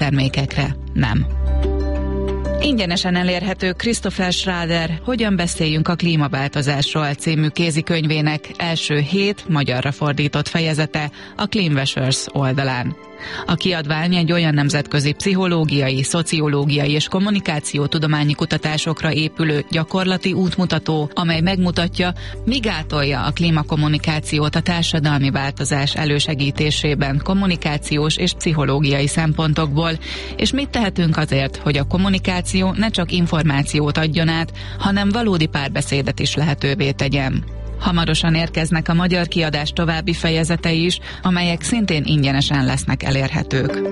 termékekre nem. Ingyenesen elérhető Christopher Schrader Hogyan beszéljünk a klímaváltozásról című kézikönyvének első 7 magyarra fordított fejezete a Cleanwashers oldalán. A kiadvány egy olyan nemzetközi pszichológiai, szociológiai és kommunikációtudományi kutatásokra épülő gyakorlati útmutató, amely megmutatja, mi gátolja a klímakommunikációt a társadalmi változás elősegítésében kommunikációs és pszichológiai szempontokból, és mit tehetünk azért, hogy a kommunikáció ne csak információt adjon át, hanem valódi párbeszédet is lehetővé tegyen. Hamarosan érkeznek a magyar kiadás további fejezetei is, amelyek szintén ingyenesen lesznek elérhetők.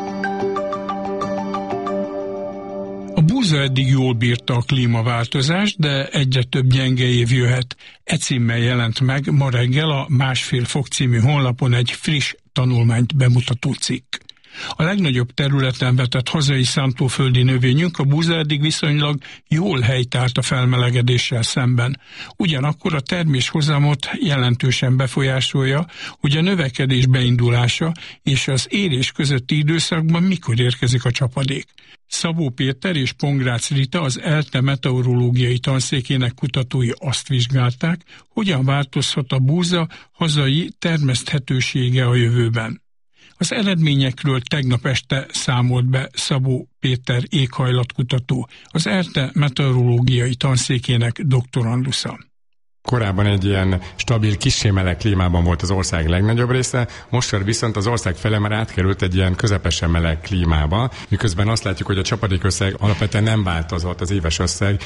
A búza eddig jól bírta a klímaváltozást, de egyre több gyenge év jöhet. E címmel jelent meg ma reggel a 1,5 fok című honlapon egy friss tanulmányt bemutató cikk. A legnagyobb területen vetett hazai szántóföldi növényünk, a búza eddig viszonylag jól helytált a felmelegedéssel szemben. Ugyanakkor a terméshozamot jelentősen befolyásolja, hogy a növekedés beindulása és az érés közötti időszakban mikor érkezik a csapadék. Szabó Péter és Pongrácz Rita, az ELTE meteorológiai tanszékének kutatói azt vizsgálták, hogyan változhat a búza hazai termeszthetősége a jövőben. Az eredményekről tegnap este számolt be Szabó Péter éghajlatkutató, az ELTE meteorológiai tanszékének doktorandusza. Korábban egy ilyen stabil, kissé meleg klímában volt az ország legnagyobb része, most viszont az ország fele már átkerült egy ilyen közepesen meleg klímába, miközben azt látjuk, hogy a csapadékösszeg alapvetően nem változott, az éves összeg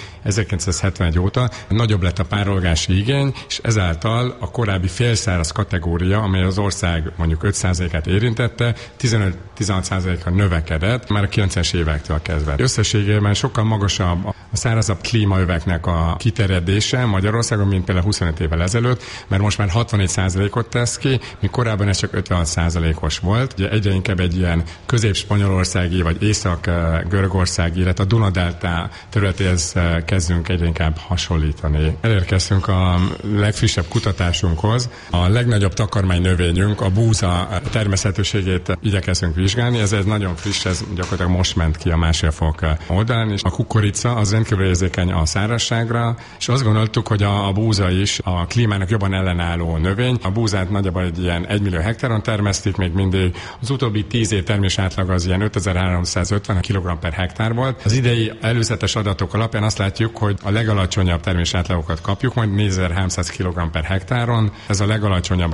1971 óta. Nagyobb lett a párolgási igény, és ezáltal a korábbi félszáraz kategória, amely az ország mondjuk 5%-át érintette, 15-16%-kal növekedett már a 90-es évektől kezdve. Összességében sokkal magasabb a szárazabb klímaöveknek a kiterjedése Magyarországon, mint például 25 évvel ezelőtt, mert most már 64%-ot tesz ki, míg korábban ez csak 56%-os volt. Ugye egyre inkább egy ilyen közép-spanyolországi vagy észak-görögországi, illetve a Duna-delta területéhez kezdünk egyre inkább hasonlítani. Elérkeztünk a legfrissebb kutatásunkhoz. A legnagyobb takarmánynövényünk, a búza természetőségét igyekezünk vizsgálni. Ez nagyon friss, ez gyakorlatilag most ment ki a 1,5 fok oldalán, és a kukorica az rendkívül érzékeny a szárazságra, és azt gondoltuk, hogy a búza is a klímának jobban ellenálló növény. A búzát nagyjából egy ilyen 1 millió hektáron termesztik, még mindig az utóbbi 10 év termés átlag az ilyen 5350 kg per hektár volt. Az idei előzetes adatok alapján azt látjuk, hogy a legalacsonyabb termés átlagokat kapjuk, majd 4300 kg per hektáron. Ez a legalacsonyabb a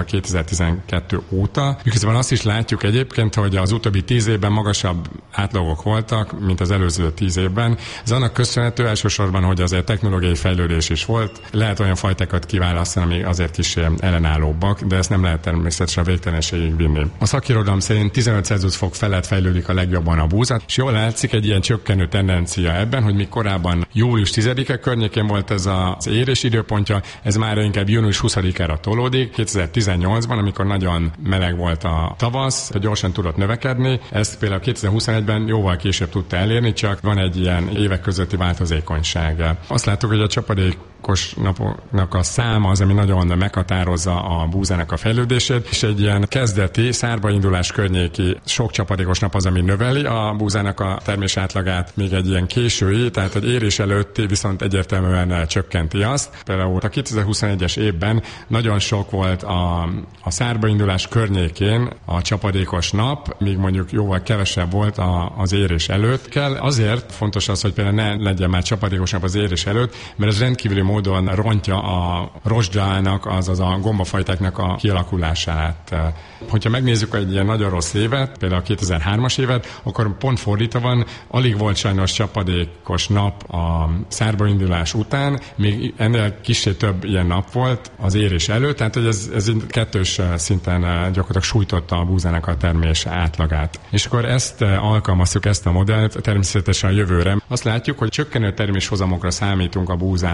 2012 óta. Miközben azt is látjuk egyébként, hogy az utóbbi 10 évben magasabb átlagok voltak, mint az előző 10 évben. Ez annak köszönhető elsősorban, hogy azért technológiai fejlődés is volt. Lehet olyan fajtákat kiválasztani, ami azért kis ellenállóbbak, de ezt nem lehet természetesen a végtelenségig vinni. A szakirodalom szerint 15 Celsius fok felett fejlődik a legjobban a búza, és jól látszik egy ilyen csökkenő tendencia ebben, hogy mi korábban július 10-e környékén volt ez az érés időpontja, ez már inkább június 20-ára tolódik. 2018-ban, amikor nagyon meleg volt a tavasz, gyorsan tudott növekedni, ezt például 2021-ben jóval később tudta elérni, csak van egy ilyen évek közötti változékonyság. Azt láttuk, hogy a csapadékos napoknak a száma az, ami nagyon meghatározza a búzának a fejlődését, és egy ilyen kezdeti szárbaindulás környéki sok csapadékos nap az, ami növeli a búzának a termés átlagát, még egy ilyen késői, tehát egy érés előtti viszont egyértelműen csökkenti azt. Például a 2021-es évben nagyon sok volt a szárbaindulás környékén a csapadékos nap, míg mondjuk jóval kevesebb volt az érés előtt. Azért fontos az, hogy például ne legyen már csapadékos nap az érés előtt, mert ez rendkívüli módon rontja a rozsdának, azaz a gombafajtáknak a kialakulását. Hogyha megnézzük egy ilyen nagyon rossz évet, például a 2003-as évet, akkor pont fordítva van, alig volt sajnos csapadékos nap a szárbaindulás után, még ennél kissé több ilyen nap volt az érés előtt, tehát hogy ez kettős szinten gyakorlatilag sújtotta a búzának a termés átlagát. És akkor ezt alkalmaztuk, ezt a modellt természetesen a jövőre. Azt látjuk, hogy csökkenő terméshozamokra számítunk a búzával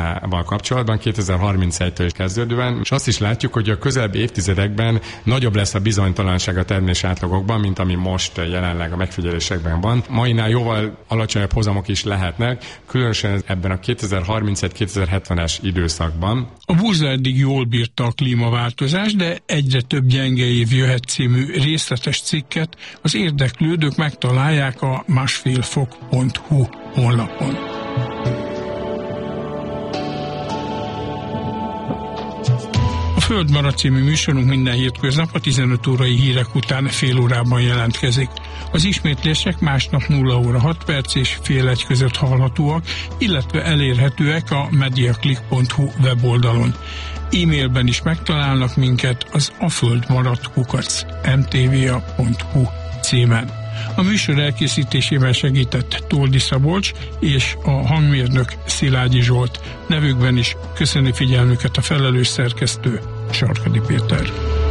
kapcsolatban 2031-től kezdődően, és azt is látjuk, hogy a közelebbi évtizedekben nagyobb lesz a bizonytalanság a termés átlagokban, mint ami most jelenleg a megfigyelésekben van. Mainál jóval alacsonyabb hozamok is lehetnek, különösen ebben a 2031-2070-es időszakban. A burza eddig jól bírta a klímaváltozást, de egyre több gyenge év jöhet című részletes cikket az érdeklődők megtalálják a másfélfok.hu honlapon. A Földmarad című műsorunk minden hétköznap a 15 órai hírek után fél órában jelentkezik. Az ismétlések másnap 0 óra 6 perc és fél egy között hallhatóak, illetve elérhetőek a mediaclick.hu weboldalon. E-mailben is megtalálnak minket az aföldmarad@mtva.hu címen. A műsor elkészítésében segített Toldi Szabolcs és a hangmérnök Szilágyi Zsolt. Nevükben is köszöni figyelmüket a felelős szerkesztő, Sarkadi Péter.